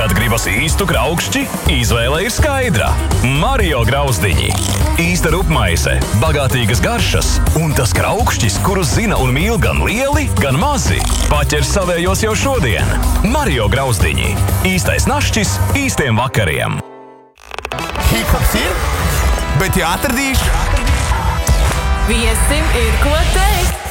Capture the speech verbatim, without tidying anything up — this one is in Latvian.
Kad gribas īstu kraukšķi, izvēle ir skaidra. Mario grauzdiņi. Īsta rupmaise, bagātīgas garšas un tas kraukšķis, kurus zina un mīl gan lieli, gan mazi. Paķer savējos jau šodien. Mario grauzdiņi. Īstais našķis īstiem vakariem. Hip-hops ir, bet ja atradīšu, viesim ir ko teikt.